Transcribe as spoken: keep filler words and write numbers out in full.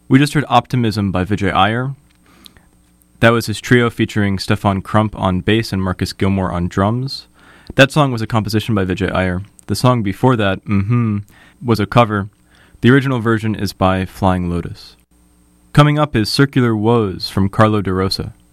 We just heard Optimism by Vijay Iyer. That was his trio featuring Stefan Crump on bass and Marcus Gilmore on drums. That song was a composition by Vijay Iyer. The song before that, Mm-hmm, was a cover. The original version is by Flying Lotus. Coming up is Circular Woes from Carlo DeRosa.